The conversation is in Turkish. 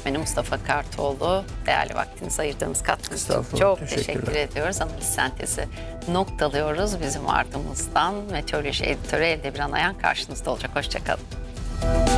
yönetmeni Mustafa Kartoğlu. Değerli vaktinizi ayırdığınız katkınız için Estağfurullah, çok teşekkürler. teşekkür ediyoruz. Analiz sentezi noktalıyoruz. Bizim ardımızdan Meteoroloji Editörü Elde Bir Anayan karşınızda olacak. Hoşçakalın.